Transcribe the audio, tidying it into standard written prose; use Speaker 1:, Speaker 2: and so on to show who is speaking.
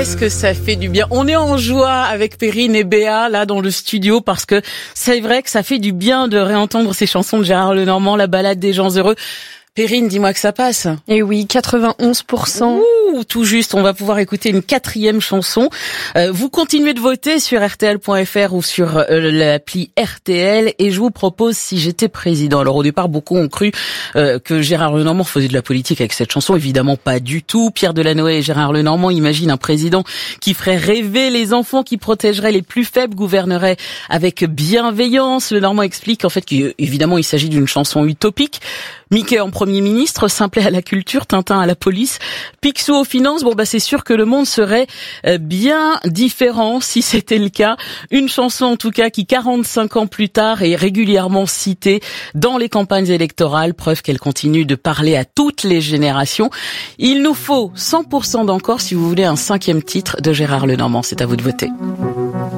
Speaker 1: qu'est-ce que ça fait du bien. On est en joie avec Perrine et Béa là dans le studio parce que c'est vrai que ça fait du bien de réentendre ces chansons de Gérard Lenormand, La balade des gens heureux. Perrine, dis-moi que ça passe.
Speaker 2: Et oui, 91%.
Speaker 1: Ouh, tout juste, on va pouvoir écouter une 4e chanson. Vous continuez de voter sur RTL.fr ou sur l'appli RTL et je vous propose Si j'étais président. Alors au départ, beaucoup ont cru que Gérard Lenormand faisait de la politique avec cette chanson. Évidemment pas du tout. Pierre Delanoë et Gérard Lenormand imaginent un président qui ferait rêver les enfants, qui protégerait les plus faibles, gouvernerait avec bienveillance. Lenormand explique en fait qu'évidemment il s'agit d'une chanson utopique. Mickey en Premier ministre, Simplet à la culture, Tintin à la police, Picsou aux finances. Bon, c'est sûr que le monde serait bien différent si c'était le cas. Une chanson, en tout cas, qui 45 ans plus tard est régulièrement citée dans les campagnes électorales, preuve qu'elle continue de parler à toutes les générations. Il nous faut 100% d'encore si vous voulez un 5e titre de Gérard Lenormand. C'est à vous de voter.